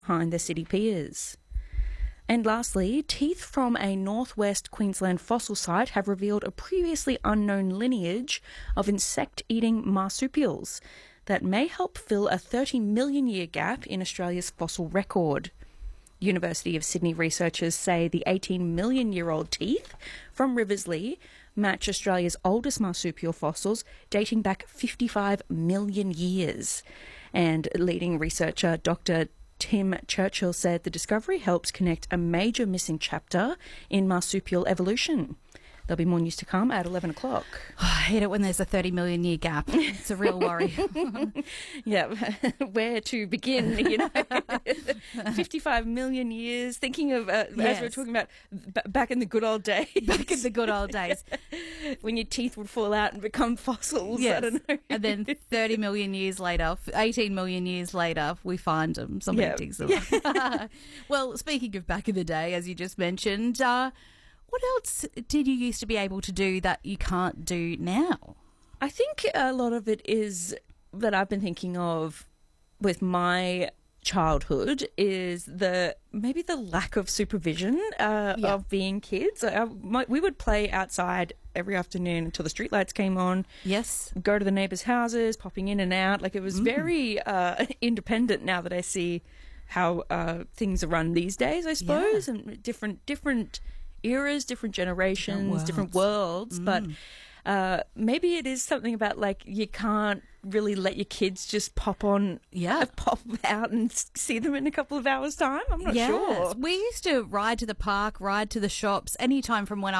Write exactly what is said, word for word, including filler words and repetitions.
behind their city peers. And lastly, teeth from a northwest Queensland fossil site have revealed a previously unknown lineage of insect-eating marsupials that may help fill a thirty million year gap in Australia's fossil record. University of Sydney researchers say the eighteen million year old teeth from Riverslea match Australia's oldest marsupial fossils dating back fifty-five million years. And leading researcher Doctor Tim Churchill said the discovery helps connect a major missing chapter in marsupial evolution. There'll be more news to come at eleven o'clock. Oh, I hate it when there's a thirty million year gap. It's a real worry. Yeah, where to begin, you know? fifty-five million years, thinking of, uh, Yes. as we were talking about, b- back in the good old days. Back in the good old days. When your teeth would fall out and become fossils. Yes. I don't know. And then thirty million years later, eighteen million years later, we find them. Somebody Yeah. digs them up. Well, speaking of back in the day, as you just mentioned, uh, what else did you used to be able to do that you can't do now? I think a lot of it is that I've been thinking of with my childhood is the maybe the lack of supervision uh, Yeah. of being kids. I, my, we would play outside every afternoon until the streetlights came on. Yes. Go to the neighbours' houses, popping in and out. Like it was very uh, independent. Now that I see how uh, things are run these days, I suppose, Yeah. and different different eras, different generations, different worlds. Mm. But uh, maybe it is something about like you can't really let your kids just pop on, Yeah. pop out and s- see them in a couple of hours' time. I'm not Yes. sure. We used to ride to the park, ride to the shops, anytime from when I